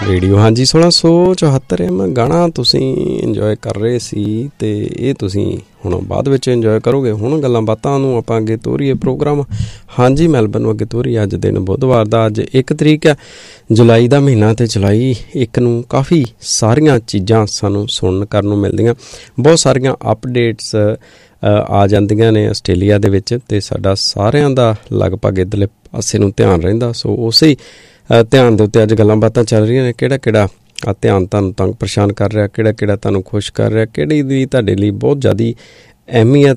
Radio. ਹਾਂਜੀ 1674 ਮੈਂ ਗਾਣਾ ਤੁਸੀਂ ਇੰਜੋਏ ਕਰ ਰਹੇ ਸੀ ਅਤੇ ਇਹ ਤੁਸੀਂ ਹੁਣ ਬਾਅਦ ਵਿੱਚ ਇੰਜੋਏ ਕਰੋਗੇ। ਹੁਣ ਗੱਲਾਂ ਬਾਤਾਂ ਨੂੰ ਆਪਾਂ ਅੱਗੇ ਤੋਰੀਏ ਪ੍ਰੋਗਰਾਮ। ਹਾਂਜੀ ਮੈਲਬਨ ਨੂੰ ਅੱਗੇ ਤੋਰੀਏ। ਅੱਜ ਦਿਨ ਬੁੱਧਵਾਰ ਦਾ, ਅੱਜ 1 ਤਰੀਕ ਹੈ, ਜੁਲਾਈ ਦਾ ਮਹੀਨਾ, ਅਤੇ ਜੁਲਾਈ 1 ਨੂੰ ਕਾਫੀ ਸਾਰੀਆਂ ਚੀਜ਼ਾਂ ਸਾਨੂੰ ਸੁਣਨ ਕਰਨ ਨੂੰ ਮਿਲਦੀਆਂ। ਬਹੁਤ ਸਾਰੀਆਂ ਅਪਡੇਟਸ ਆ ਜਾਂਦੀਆਂ ਨੇ ਆਸਟ੍ਰੇਲੀਆ ਦੇ ਵਿੱਚ, ਅਤੇ ਸਾਡਾ ਸਾਰਿਆਂ ਦਾ ਲਗਭਗ ਇੱਧਰਲੇ ਪਾਸੇ ਨੂੰ ਧਿਆਨ ਰਹਿੰਦਾ। ਸੋ ਉਸੇ ਧਿਆਨ ਦੇ ਉੱਤੇ ਅੱਜ ਗੱਲਾਂ ਬਾਤਾਂ ਚੱਲ ਰਹੀਆਂ ਨੇ। ਕਿਹੜਾ ਕਿਹੜਾ ਧਿਆਨ ਤੁਹਾਨੂੰ ਤੰਗ ਪਰੇਸ਼ਾਨ ਕਰ ਰਿਹਾ, ਕਿਹੜਾ ਕਿਹੜਾ ਤੁਹਾਨੂੰ ਖੁਸ਼ ਕਰ ਰਿਹਾ, ਕਿਹੜੀ ਦੀ ਤੁਹਾਡੇ ਲਈ ਬਹੁਤ ਜ਼ਿਆਦਾ ਅਹਿਮੀਅਤ